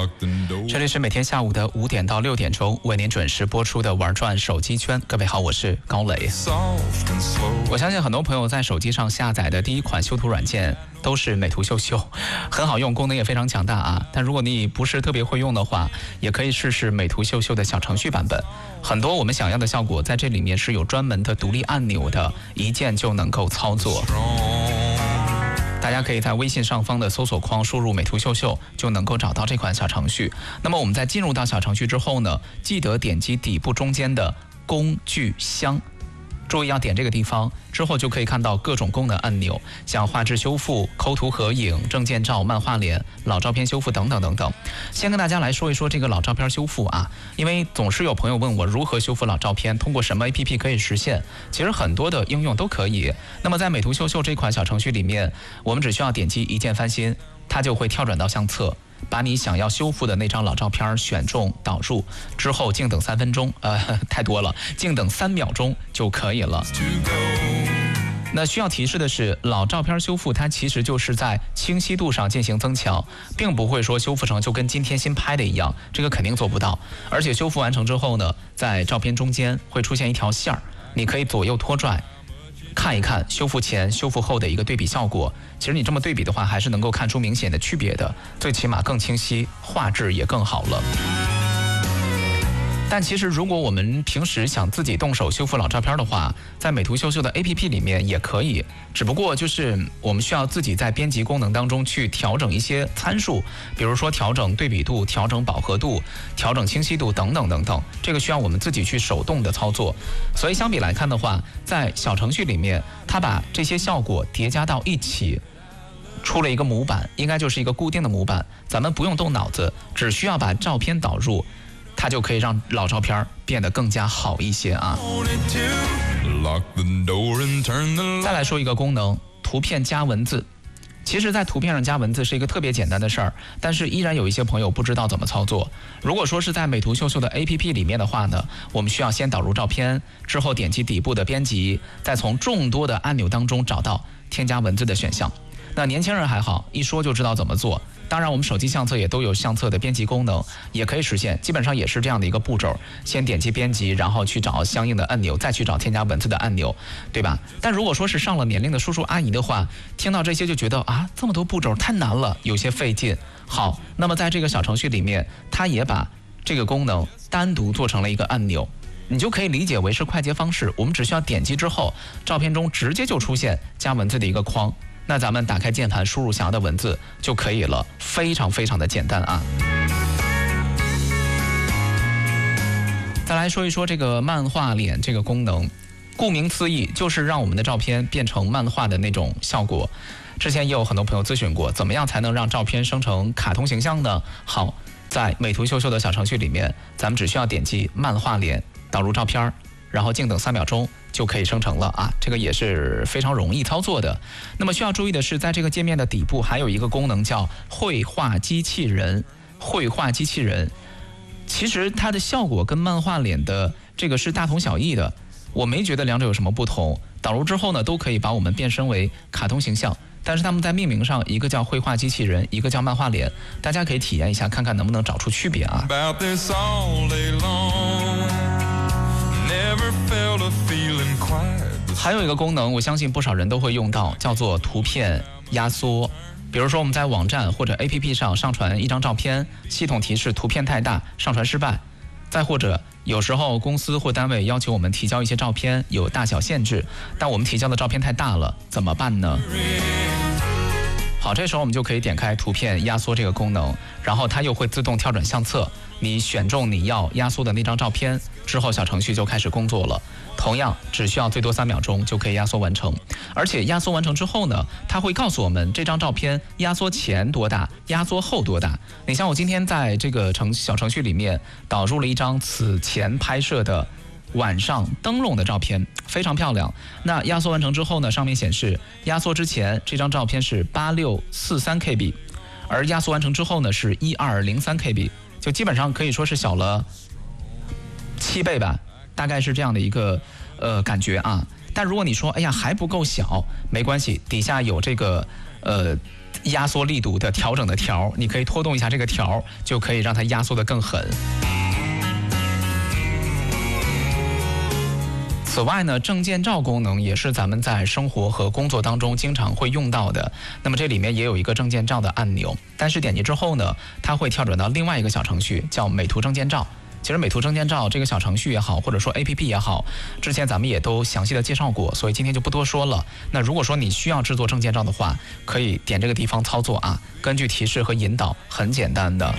这里是每天下午的5点到6点钟为您准时播出的玩转手机圈。各位好，我是高磊。我相信很多朋友在手机上下载的第一款修图软件都是美图秀秀，很好用，功能也非常强大啊。但如果你不是特别会用的话，也可以试试美图秀秀的小程序版本。很多我们想要的效果在这里面是有专门的独立按钮的，一键就能够操作。大家可以在微信上方的搜索框输入美图秀秀，就能够找到这款小程序。那么我们在进入到小程序之后呢，记得点击底部中间的工具箱，注意要点这个地方，之后就可以看到各种功能按钮，像画质修复、抠图合影、证件照、漫画脸、老照片修复等等等等。先跟大家来说一说这个老照片修复啊，因为总是有朋友问我如何修复老照片，通过什么 APP 可以实现？其实很多的应用都可以。那么在美图秀秀这款小程序里面，我们只需要点击一键翻新，它就会跳转到相册，把你想要修复的那张老照片选中导入之后，静等3分钟，太多了，静等3秒钟就可以了。那需要提示的是，老照片修复它其实就是在清晰度上进行增强，并不会说修复成就跟今天新拍的一样，这个肯定做不到。而且修复完成之后呢，在照片中间会出现一条线儿，你可以左右拖拽看一看修复前修复后的一个对比效果。其实你这么对比的话，还是能够看出明显的区别的，最起码更清晰，画质也更好了。但其实如果我们平时想自己动手修复老照片的话，在美图秀秀的 APP 里面也可以，只不过就是我们需要自己在编辑功能当中去调整一些参数，比如说调整对比度、调整饱和度、调整清晰度等等等等，这个需要我们自己去手动的操作。所以相比来看的话，在小程序里面它把这些效果叠加到一起，出了一个模板，应该就是一个固定的模板，咱们不用动脑子，只需要把照片导入，它就可以让老照片变得更加好一些啊。再来说一个功能，图片加文字。其实在图片上加文字是一个特别简单的事儿，但是依然有一些朋友不知道怎么操作。如果说是在美图秀秀的 APP 里面的话呢，我们需要先导入照片，之后点击底部的编辑，再从众多的按钮当中找到添加文字的选项。那年轻人还好，一说就知道怎么做。当然我们手机相册也都有相册的编辑功能，也可以实现，基本上也是这样的一个步骤，先点击编辑，然后去找相应的按钮，再去找添加文字的按钮，对吧？但如果说是上了年龄的叔叔阿姨的话，听到这些就觉得啊，这么多步骤太难了，有些费劲。好，那么在这个小程序里面，它也把这个功能单独做成了一个按钮，你就可以理解为是快捷方式，我们只需要点击之后，照片中直接就出现加文字的一个框，那咱们打开键盘输入想要的文字就可以了，非常非常的简单啊。再来说一说这个漫画脸这个功能，顾名思义就是让我们的照片变成漫画的那种效果。之前也有很多朋友咨询过，怎么样才能让照片生成卡通形象呢？好，在美图秀秀的小程序里面，咱们只需要点击漫画脸，导入照片，然后静等3秒钟就可以生成了啊，这个也是非常容易操作的。那么需要注意的是，在这个界面的底部还有一个功能叫绘画机器人。绘画机器人其实它的效果跟漫画脸的这个是大同小异的，我没觉得两者有什么不同。导入之后呢，都可以把我们变身为卡通形象，但是他们在命名上，一个叫绘画机器人，一个叫漫画脸，大家可以体验一下，看看能不能找出区别啊。还有一个功能，我相信不少人都会用到，叫做图片压缩。比如说我们在网站或者 APP 上上传一张照片，系统提示图片太大，上传失败。再或者有时候公司或单位要求我们提交一些照片，有大小限制，但我们提交的照片太大了，怎么办呢？好，这时候我们就可以点开图片压缩这个功能，然后它又会自动跳转相册，你选中你要压缩的那张照片之后，小程序就开始工作了。同样只需要最多3秒钟就可以压缩完成，而且压缩完成之后呢，它会告诉我们这张照片压缩前多大，压缩后多大。你像我今天在这个小程序里面导入了一张此前拍摄的晚上灯笼的照片，非常漂亮。那压缩完成之后呢，上面显示压缩之前这张照片是8643 KB， 而压缩完成之后呢是1203 KB， 就基本上可以说是小了7倍吧，大概是这样的一个感觉啊。但如果你说哎呀还不够小，没关系，底下有这个压缩力度的调整的条，你可以拖动一下这个条，就可以让它压缩得更狠。此外呢，证件照功能也是咱们在生活和工作当中经常会用到的。那么这里面也有一个证件照的按钮，但是点击之后呢，它会跳转到另外一个小程序，叫美图证件照。其实美图证件照这个小程序也好，或者说 APP 也好，之前咱们也都详细的介绍过，所以今天就不多说了。那如果说你需要制作证件照的话，可以点这个地方操作啊，根据提示和引导，很简单的。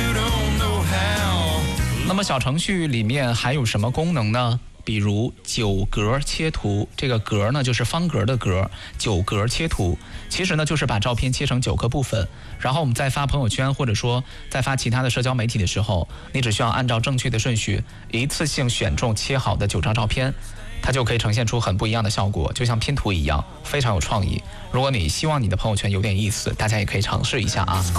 那么小程序里面还有什么功能呢？比如9格切图，这个格呢就是方格的格，9格切图，其实呢就是把照片切成9个部分，然后我们在发朋友圈或者说在发其他的社交媒体的时候，你只需要按照正确的顺序，一次性选中切好的9张照片，它就可以呈现出很不一样的效果，就像拼图一样，非常有创意。如果你希望你的朋友圈有点意思，大家也可以尝试一下啊。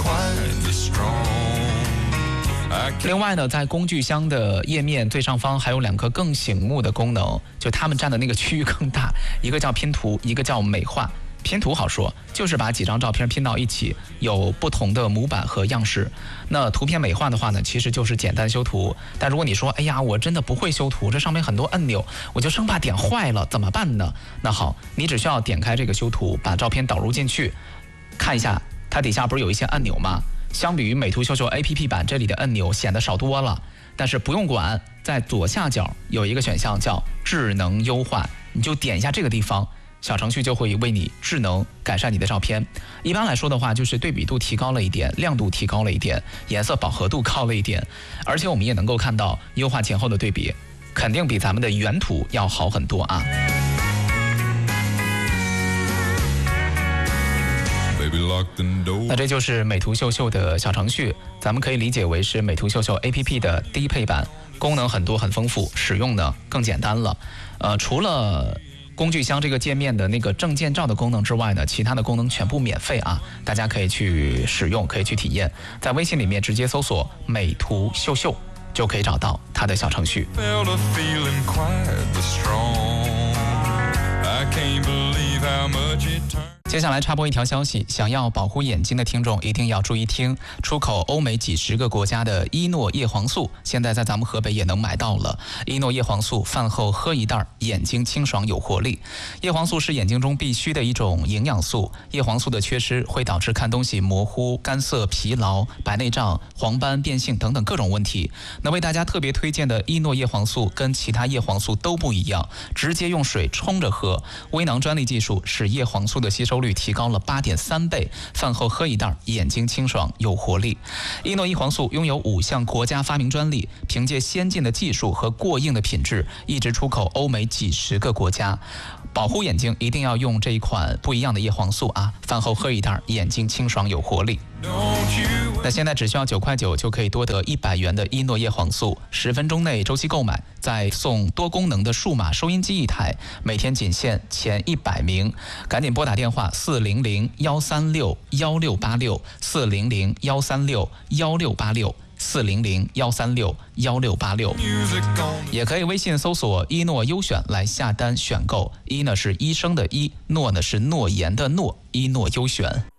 另外呢，在工具箱的页面最上方还有2个更醒目的功能，就它们占的那个区域更大，一个叫拼图，一个叫美化。拼图好说，就是把几张照片拼到一起，有不同的模板和样式。那图片美化的话呢，其实就是简单修图。但如果你说，哎呀，我真的不会修图，这上面很多按钮，我就生怕点坏了，怎么办呢？那好，你只需要点开这个修图，把照片导入进去，看一下它底下不是有一些按钮吗？相比于美图秀秀 APP 版，这里的按钮显得少多了，但是不用管，在左下角有一个选项叫智能优化，你就点一下这个地方，小程序就会为你智能改善你的照片。一般来说的话，就是对比度提高了一点，亮度提高了一点，颜色饱和度高了一点，而且我们也能够看到优化前后的对比，肯定比咱们的原图要好很多啊。那这就是美图秀秀的小程序，咱们可以理解为是美图秀秀 APP 的低配版，功能很多很丰富，使用呢更简单了。除了工具箱这个界面的那个证件照的功能之外呢，其他的功能全部免费啊，大家可以去使用，可以去体验。在微信里面直接搜索美图秀秀，就可以找到它的小程序。接下来插播一条消息，想要保护眼睛的听众一定要注意听，出口欧美几10个国家的伊诺叶黄素，现在在咱们河北也能买到了。伊诺叶黄素饭后喝一袋，眼睛清爽有活力。叶黄素是眼睛中必须的一种营养素，叶黄素的缺失会导致看东西模糊、干涩、疲劳、白内障、黄斑变性等等各种问题。那为大家特别推荐的伊诺叶黄素跟其他叶黄素都不一样，直接用水冲着喝，微囊专利技术使叶黄素的吸收率提高了8.3倍，饭后喝一袋，眼睛清爽有活力。伊诺叶黄素拥有5项国家发明专利，凭借先进的技术和过硬的品质，一直出口欧美几10个国家。保护眼睛一定要用这一款不一样的叶黄素啊，饭后喝一袋，眼睛清爽有活力。那现在只需要9块9就可以多得100元的伊诺叶黄素，10分钟内周期购买，再送多功能的数码收音机1台，每天仅限前100名，赶紧拨打电话400-136-1686，400-136-1686。400-136-1686，也可以微信搜索一诺优选来下单选购。一呢是医生的医，诺呢是诺言的诺，一诺优选。